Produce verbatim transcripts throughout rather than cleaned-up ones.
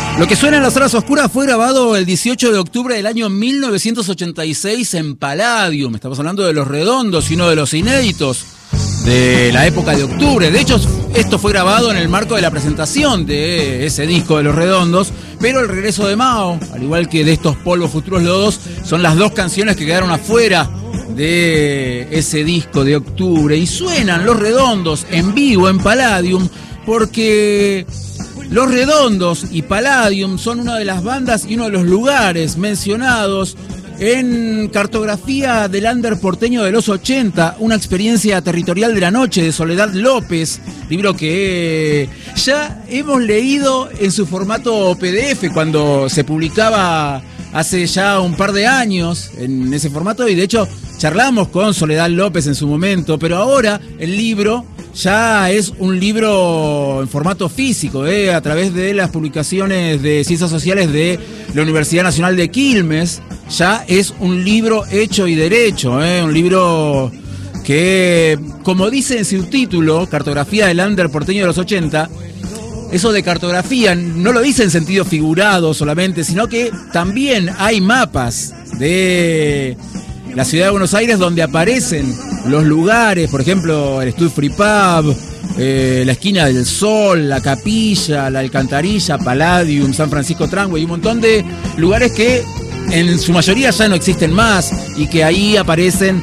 Lo que suena en las horas oscuras fue grabado el dieciocho de octubre del año mil novecientos ochenta y seis en Palladium. Estamos hablando de Los Redondos y uno de los inéditos de la época de octubre. De hecho, esto fue grabado en el marco de la presentación de ese disco de Los Redondos, pero El Regreso de Mao, al igual que de Estos Polvos Futuros Lodos, son las dos canciones que quedaron afuera de ese disco de octubre. Y suenan Los Redondos en vivo en Palladium porque Los Redondos y Palladium son una de las bandas y uno de los lugares mencionados en Cartografía del Under Porteño de los ochenta, una experiencia territorial de la noche de Soledad López, libro que ya hemos leído en su formato P D F cuando se publicaba hace ya un par de años en ese formato, y de hecho charlamos con Soledad López en su momento, pero ahora el libro ya es un libro en formato físico, eh, a través de las publicaciones de Ciencias Sociales de la Universidad Nacional de Quilmes. Ya es un libro hecho y derecho, eh, un libro que, como dice en su título, Cartografía del Under Porteño de los ochenta, eso de cartografía no lo dice en sentido figurado solamente, sino que también hay mapas de la ciudad de Buenos Aires donde aparecen los lugares, por ejemplo, el Stud Free Pub, eh, la Esquina del Sol, la Capilla, la Alcantarilla, Palladium, San Francisco Tramway, y un montón de lugares que en su mayoría ya no existen más y que ahí aparecen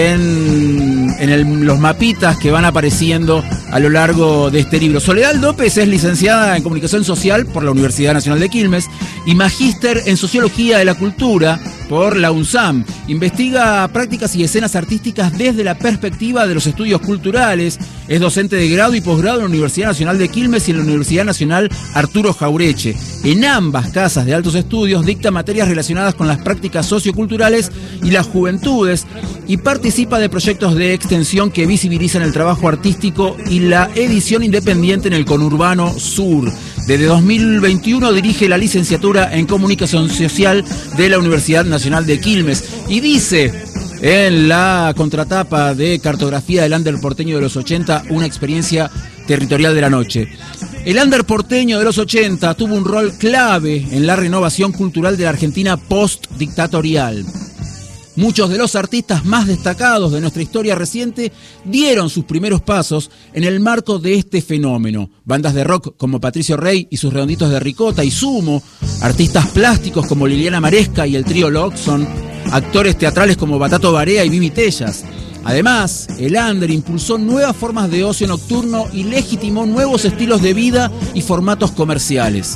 en, en el, los mapitas que van apareciendo a lo largo de este libro. Soledad López es licenciada en Comunicación Social por la Universidad Nacional de Quilmes y magíster en Sociología de la Cultura por la UNSAM. Investiga prácticas y escenas artísticas desde la perspectiva de los estudios culturales. Es docente de grado y posgrado en la Universidad Nacional de Quilmes y en la Universidad Nacional Arturo Jaureche. En ambas casas de altos estudios dicta materias relacionadas con las prácticas socioculturales y las juventudes y participa de proyectos de extensión que visibilizan el trabajo artístico y la edición independiente en el conurbano sur. Desde dos mil veintiuno dirige la licenciatura en Comunicación Social de la Universidad Nacional de Quilmes y dice en la contratapa de Cartografía del Under Porteño de los ochenta, una experiencia territorial de la noche. El Under Porteño de los ochenta tuvo un rol clave en la renovación cultural de la Argentina post-dictatorial. Muchos de los artistas más destacados de nuestra historia reciente dieron sus primeros pasos en el marco de este fenómeno. Bandas de rock como Patricio Rey y sus Redonditos de Ricota y Sumo, artistas plásticos como Liliana Maresca y el trío Loxon, actores teatrales como Batato Barea y Vivi Tellas. Además, el Under impulsó nuevas formas de ocio nocturno y legitimó nuevos estilos de vida y formatos comerciales.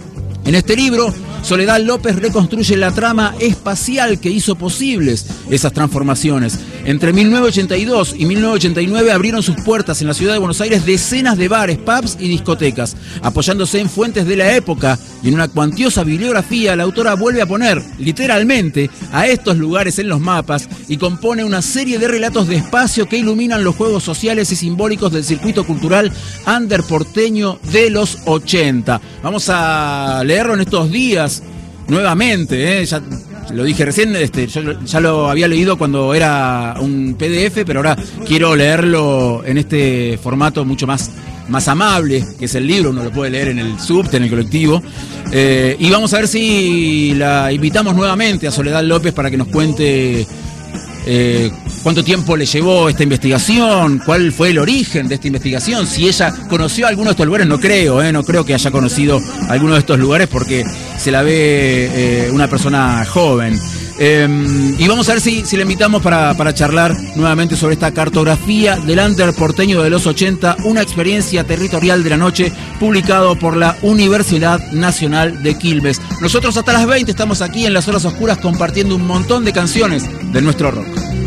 En este libro, Soledad López reconstruye la trama espacial que hizo posibles esas transformaciones. Entre mil novecientos ochenta y dos y mil novecientos ochenta y nueve abrieron sus puertas en la ciudad de Buenos Aires decenas de bares, pubs y discotecas. Apoyándose en fuentes de la época y en una cuantiosa bibliografía, la autora vuelve a poner, literalmente, a estos lugares en los mapas y compone una serie de relatos de espacio que iluminan los juegos sociales y simbólicos del circuito cultural under porteño de los ochenta. Vamos a leerlo en estos días nuevamente, ¿eh? Ya lo dije recién, este, yo ya lo había leído cuando era un P D F, pero ahora quiero leerlo en este formato mucho más, más amable, que es el libro. Uno lo puede leer en el subte, en el colectivo. Eh, y vamos a ver si la invitamos nuevamente a Soledad López para que nos cuente eh, cuánto tiempo le llevó esta investigación, cuál fue el origen de esta investigación, si ella conoció alguno de estos lugares. No creo, eh, no creo que haya conocido alguno de estos lugares porque se la ve eh, una persona joven. Eh, y vamos a ver si, si le invitamos para, para charlar nuevamente sobre esta cartografía del Under Porteño de los ochenta, una experiencia territorial de la noche, publicado por la Universidad Nacional de Quilmes. Nosotros hasta las veinte estamos aquí en Las Horas Oscuras compartiendo un montón de canciones de nuestro rock.